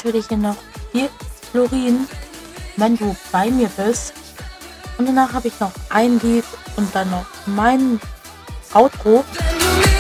natürlich hier noch viel Florin, wenn du bei mir bist. Und danach habe ich noch ein Lied und dann noch mein Outro.